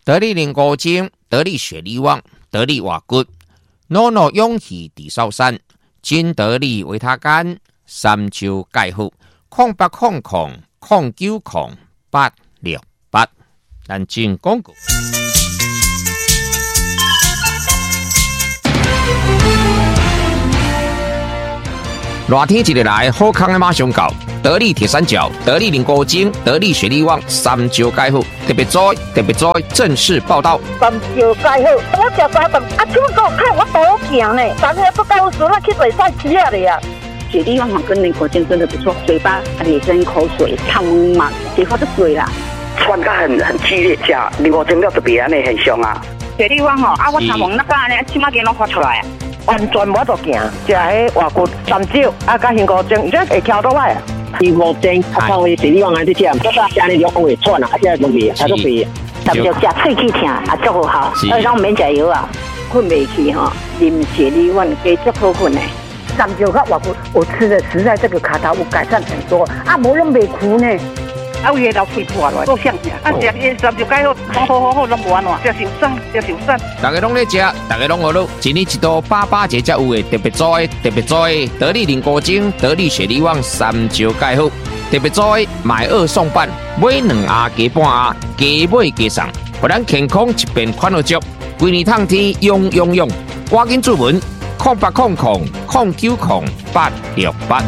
得力灵果精，得力雪力旺，得力瓦骨，诺诺勇气地少山，金得力维他干，三周盖好，0800090868，咱进广告。热天一日来，好康的马上到。得力铁三角、得力灵果精、得力雪力旺三招盖好，特别在正式报道。 三招盖好，我食三顿，啊，怎么给我看我多行呢？昨天不告诉我去做菜吃了呀。 雪力旺跟灵果精真的不错，嘴巴咧生口水，汤嘛，结果就水啦。 酸感很激烈，吃灵果精了特别安尼很凶啊。 雪力旺吼，啊，我头毛那个安尼，起码给拢发出来啊。 完全无得行，食迄外骨三招，啊，甲香菇精，伊这会翘倒来啊。 灵果精啊，靠伊雪力旺安尼吃，这个安尼就会喘啊，啊，这容易，它都肥。 三招食喙齿疼，啊，足好，而且免食药啊，困袂去吼，啉雪力旺加足好困的。 三招甲外骨，我吃的实在这个卡头有改善很多，啊，无拢袂苦呢。 啊，有迄条肺破落，够香的。啊，食伊三招盖好，拢无安怎，食受伤。 大家拢咧食，大家拢学咯。一年一度88节才有的特别做的，得力灵果精、得力雪力旺三招盖好，特别做的买2送半，买2盒加半盒，加买加送，互咱健康一边款好足，规年通天用，赶紧注文0800090868。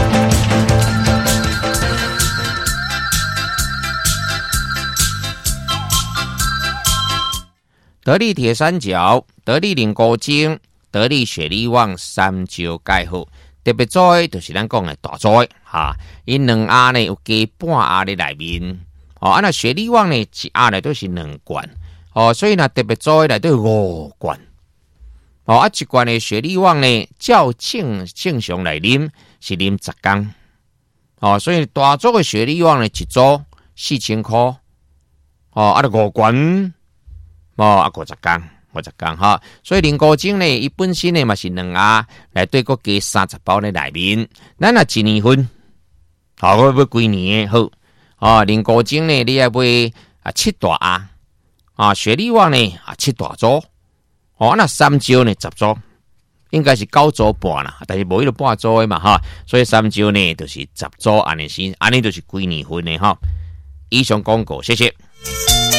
得力铁三角、得力灵果精、得力雪力旺三招盖好，特别做的就是咱讲的大做的哈，伊2盒呢有加半盒的内面，哦，那雪力旺呢1盒呢都是2罐，哦，所以呢特别做的内底5罐，哦，啊1罐的雪力旺呢照正常来啉是啉10天，哦，所以大组的雪力旺呢一组4000块，哦，啊5罐。啊，50天哈，所以灵果精呢，伊本身呢嘛是2盒，内底佫加30包的内面，咱若1年份，好，我要几年好，啊，灵果精呢，你要买7大盒，啊，雪力旺呢7大组，哦，那3招呢10组，应该是9组半啦，但是无迄个半组的嘛哈，所以3招呢就是10组安尼先，安尼就是几年份的哈。以上广告，谢谢。